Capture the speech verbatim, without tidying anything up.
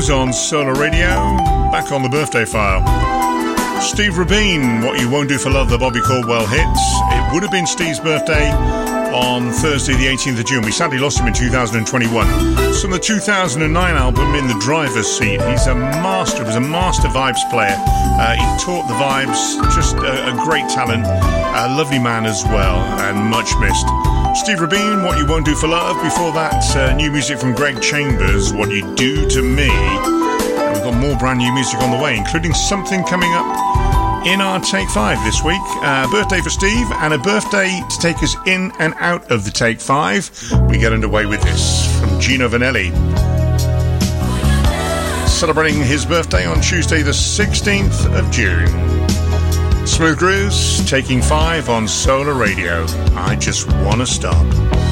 On Solar Radio, back on the birthday file. Steve Rabin, What You Won't Do for Love, the Bobby Caldwell hits. It would have been Steve's birthday on Thursday the eighteenth of June. We sadly lost him in two thousand twenty-one. It's from the two thousand nine album, In the Driver's Seat. He's a master, was a master vibes player. Uh, he taught the vibes, just a, a great talent, a lovely man as well, and much missed. Steve Rabin, What You Won't Do for Love. Before that, uh, new music from Greg Chambers, What You Do to Me. And we've got more brand new music on the way, including something coming up in our Take five this week. Uh, birthday for Steve, and a birthday to take us in and out of the Take five. We get underway with this from Gino Vanelli. Celebrating his birthday on Tuesday the sixteenth of June. Smooth Grooves, taking five on Solar Radio. I Just Wanna Stop.